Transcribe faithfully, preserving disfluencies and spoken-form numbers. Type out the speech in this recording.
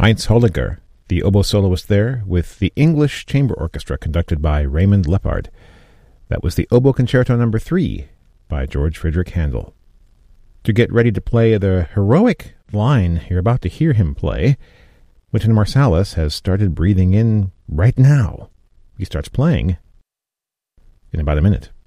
Heinz Holliger, the oboe soloist there, with the English Chamber Orchestra conducted by Raymond Leppard. That was the Oboe Concerto Number three by George Friedrich Handel. To get ready to play the heroic line you're about to hear him play, Wynton Marsalis has started breathing in right now. He starts playing in about a minute.